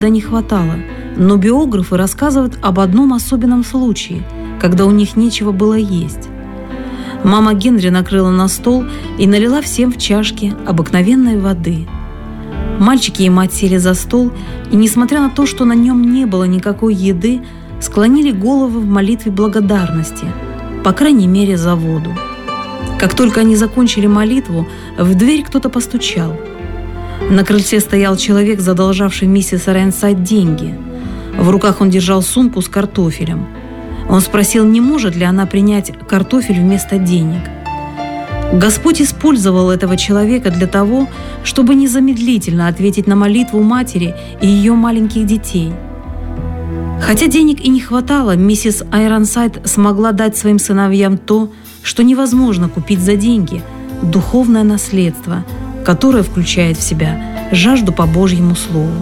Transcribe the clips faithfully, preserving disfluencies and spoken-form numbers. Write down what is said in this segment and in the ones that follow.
не хватало, но биографы рассказывают об одном особенном случае, когда у них нечего было есть. Мама Генри накрыла на стол и налила всем в чашки обыкновенной воды. Мальчики и мать сели за стол, и, несмотря на то, что на нем не было никакой еды, склонили головы в молитве благодарности, по крайней мере, за воду. Как только они закончили молитву, в дверь кто-то постучал. На крыльце стоял человек, задолжавший миссис Айронсайд деньги. В руках он держал сумку с картофелем. Он спросил, не может ли она принять картофель вместо денег. Господь использовал этого человека для того, чтобы незамедлительно ответить на молитву матери и ее маленьких детей. Хотя денег и не хватало, миссис Айронсайд смогла дать своим сыновьям то, что невозможно купить за деньги – духовное наследство, которое включает в себя жажду по Божьему Слову.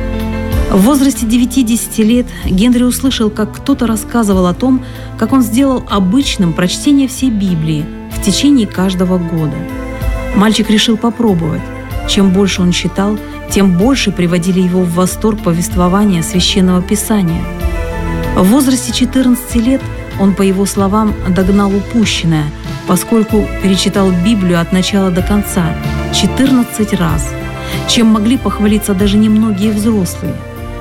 В возрасте девяти-десяти лет Генри услышал, как кто-то рассказывал о том, как он сделал обычным прочтение всей Библии в течение каждого года. Мальчик решил попробовать. Чем больше он читал, тем больше приводили его в восторг повествования Священного Писания. В возрасте четырнадцати лет он, по его словам, догнал упущенное, поскольку перечитал Библию от начала до конца четырнадцать раз, чем могли похвалиться даже немногие взрослые.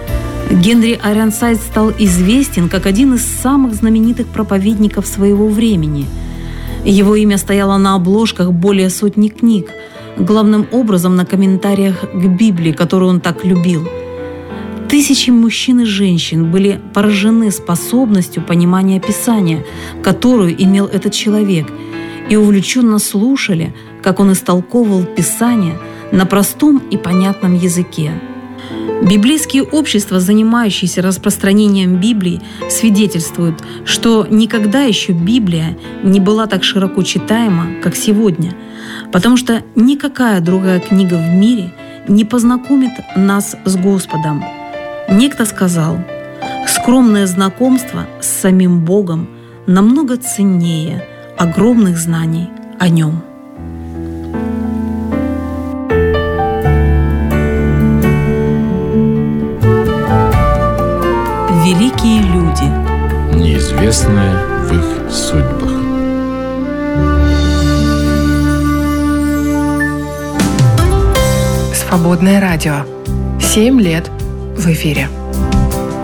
Генри Айронсайд стал известен как один из самых знаменитых проповедников своего времени. Его имя стояло на обложках более сотни книг, главным образом на комментариях к Библии, которую он так любил. Тысячи мужчин и женщин были поражены способностью понимания Писания, которую имел этот человек, и увлеченно слушали, как он истолковывал Писание на простом и понятном языке. Библейские общества, занимающиеся распространением Библии, свидетельствуют, что никогда еще Библия не была так широко читаема, как сегодня, потому что никакая другая книга в мире не познакомит нас с Господом. Некто сказал: «Скромное знакомство с самим Богом намного ценнее огромных знаний о Нем». Великие люди. Неизвестное в их судьбах. Свободное радио. Семь лет в эфире.